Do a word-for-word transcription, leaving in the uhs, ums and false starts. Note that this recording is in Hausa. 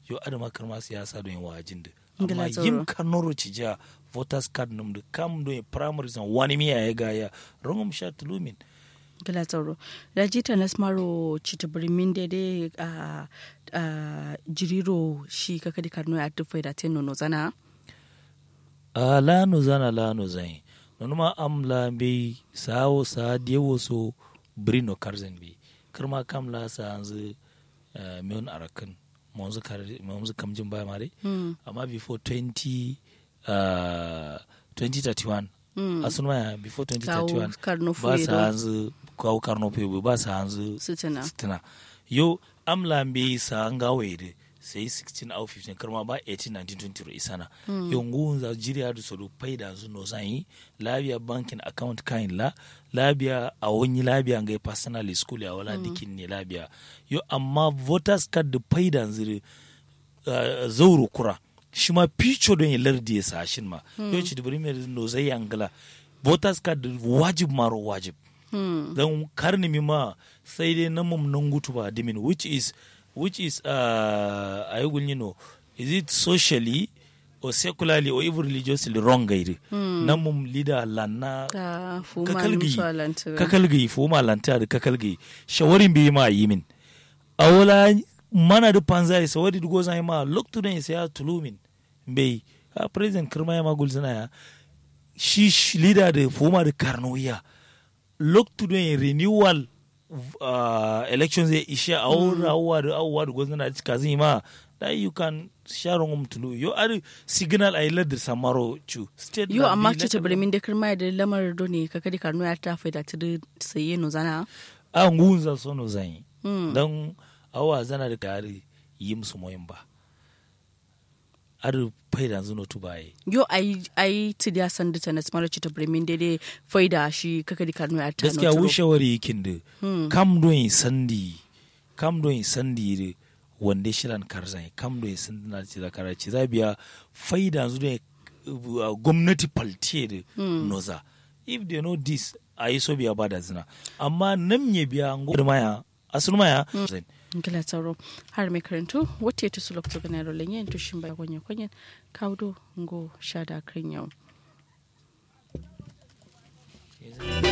yo adama karma siyasa don wajin da amma yim kanoro cija voters card num da kam do primary san wani miya ya gaya rongum sha tulumin gala tsaro rajita nasmaro chitibirimin dede a a jiriro shi kaka di karno ya tufai da ten nono zana a la no zana la no zai nono ma am la be sawo sa dewo so brino karzen be kirma kam la sa anzu mion arakan monzu kar monzu kamjin ba mare amma before twenty twenty thirty-one asunma before twenty thirty-one ba sa anzu kawo karno pe ba sa hanzu sitina sitina yo amla mbe sa ngawede sai sixteen au fifteen karma ba eighteen nineteen twenty ro isana mm. yo ngunza jiriya du sodo paida zu no sai labia banking account kain la labia awonyi labia ngai personal school ya wala mm. dikin ne labia yo amma voters card da paida zuri uh, zauro kura shi ma picho don lardi ya sashin ma mm. yo ci dubri me no zai yangala voters card wajib maro wajib Hmm. don karni mi ma sai dai nan mum nan gutu ba dimin which is which is uh I will you know is it socially or secularly or even religiously wrong gaide hmm. nan mum leader lanna uh, kakalgi kakalgi fuma lanta da kakalgi shawarin bi ma yimin awala mana da panzai sawadi dugo zai ma look to den sai ya tulumin bai a president kirma ya magulzina ya shi leader da fuma da karnoya look to the renewal uh, elections ya ishe a wurin awuwa da awuwa da gwazna da cika zai ma da you can share on tulu yo are signal a ilar da samaro chu state yo amma ce ta birmin da kirma da lamar do ne ka kadi karno ya ta faida ta saye no zana a ngunza so no zan dan awa zana da kare yi musu moyin ba ar faida zuno tubaye yo ai ai tidiya sanda ta nasmara ci ta birmin dai faida shi kaka di karno ya ta gaskiya wushewari yakin da kam don sandi kam don sandi de wanda shiran karzai kam don sandi na ci da karaci zabiya faida zuno gwamnati paltiye da noza if they know this ayi so biya bada zina amma nan ya biya ngo maya asulmaya ngila tsaro har mai karantu wata ta sulok to ganaro lenyen to shin ba gonye konyen kawdo ngo shada kan yau